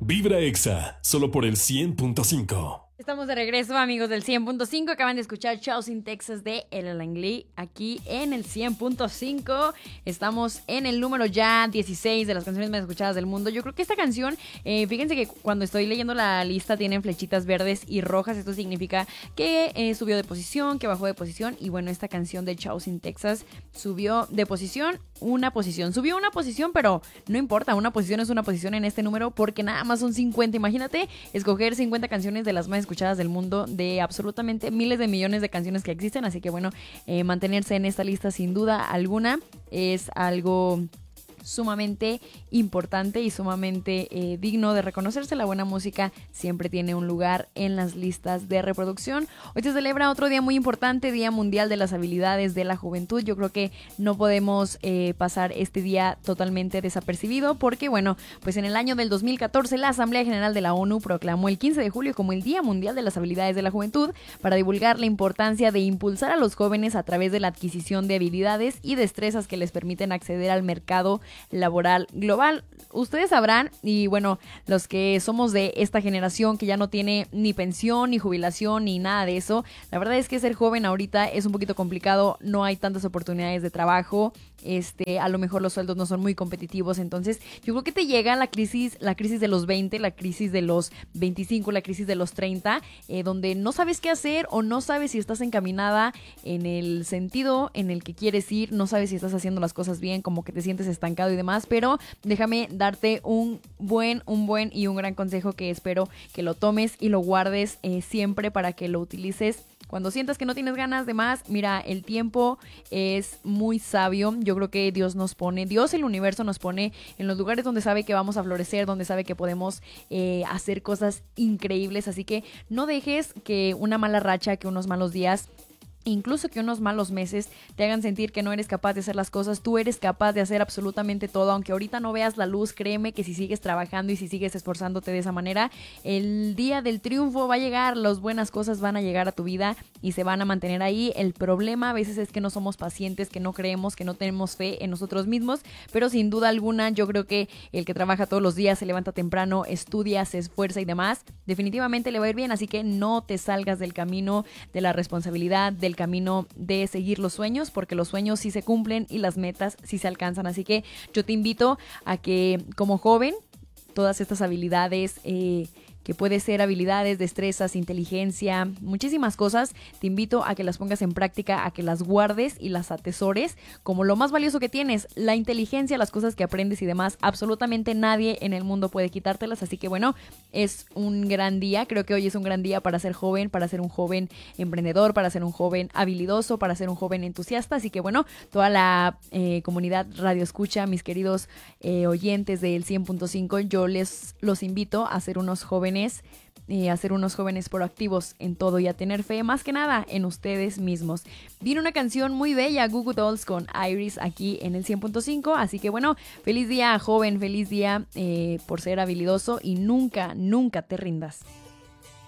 Vibra Exa, solo por el 100.5. Estamos de regreso, amigos del 100.5. Acaban de escuchar Chasing Texas de El Langley aquí en el 100.5. Estamos en el número ya 16 de las canciones más escuchadas del mundo. Yo creo que esta canción, fíjense que cuando estoy leyendo la lista tienen flechitas verdes y rojas. Esto significa que subió de posición, que bajó de posición. Y bueno, esta canción de Chasing Texas subió de posición, una posición. Subió una posición, pero no importa, una posición es una posición en este número porque nada más son 50. Imagínate escoger 50 canciones de las más escuchadas del mundo, de absolutamente miles de millones de canciones que existen, así que bueno, mantenerse en esta lista sin duda alguna es algo sumamente importante y sumamente digno de reconocerse. La buena música siempre tiene un lugar en las listas de reproducción. Hoy se celebra otro día muy importante, Día Mundial de las Habilidades de la Juventud. Yo creo que no podemos pasar este día totalmente desapercibido porque, bueno, pues en el año del 2014 la Asamblea General de la ONU proclamó el 15 de julio como el Día Mundial de las Habilidades de la Juventud para divulgar la importancia de impulsar a los jóvenes a través de la adquisición de habilidades y destrezas que les permiten acceder al mercado laboral global. Ustedes sabrán, y bueno, los que somos de esta generación que ya no tiene ni pensión, ni jubilación, ni nada de eso, la verdad es que ser joven ahorita es un poquito complicado, no hay tantas oportunidades de trabajo, a lo mejor los sueldos no son muy competitivos, entonces yo creo que te llega la crisis de los 20, la crisis de los 25, la crisis de los 30, donde no sabes qué hacer o no sabes si estás encaminada en el sentido en el que quieres ir, no sabes si estás haciendo las cosas bien, como que te sientes estancado y demás, pero déjame darte un buen y un gran consejo que espero que lo tomes y lo guardes siempre para que lo utilices cuando sientas que no tienes ganas de más. Mira, el tiempo es muy sabio. Yo creo que Dios, el universo nos pone en los lugares donde sabe que vamos a florecer, donde sabe que podemos hacer cosas increíbles. Así que no dejes que una mala racha, que unos malos días, incluso que unos malos meses te hagan sentir que no eres capaz de hacer las cosas. Tú eres capaz de hacer absolutamente todo, aunque ahorita no veas la luz. Créeme que si sigues trabajando y si sigues esforzándote de esa manera, el día del triunfo va a llegar, las buenas cosas van a llegar a tu vida y se van a mantener ahí. El problema a veces es que no somos pacientes, que no creemos, que no tenemos fe en nosotros mismos, pero sin duda alguna yo creo que el que trabaja todos los días, se levanta temprano, estudia, se esfuerza y demás, definitivamente le va a ir bien. Así que no te salgas del camino de la responsabilidad, del camino de seguir los sueños, porque los sueños sí se cumplen y las metas sí se alcanzan. Así que yo te invito a que como joven todas estas habilidades, que puede ser habilidades, destrezas, inteligencia, muchísimas cosas, te invito a que las pongas en práctica, a que las guardes y las atesores como lo más valioso que tienes, la inteligencia, las cosas que aprendes y demás. Absolutamente nadie en el mundo puede quitártelas, así que bueno, es un gran día. Creo que hoy es un gran día para ser joven, para ser un joven emprendedor, para ser un joven habilidoso, para ser un joven entusiasta. Así que bueno, toda la comunidad Radio Escucha, mis queridos oyentes del 100.5, yo los invito a ser unos jóvenes, a ser unos jóvenes proactivos en todo y a tener fe más que nada en ustedes mismos. Viene una canción muy bella, Goo Goo Dolls con Iris, aquí en el 100.5, así que bueno, feliz día joven, feliz día por ser habilidoso y nunca te rindas.